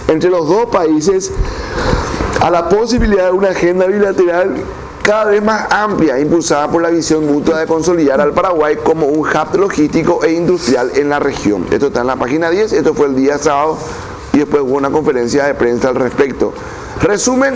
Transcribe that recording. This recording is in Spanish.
entre los dos países a la posibilidad de una agenda bilateral cada vez más amplia, impulsada por la visión mutua de consolidar al Paraguay como un hub logístico e industrial en la región. Esto está en la página 10, esto fue el día sábado y después hubo una conferencia de prensa al respecto. Resumen,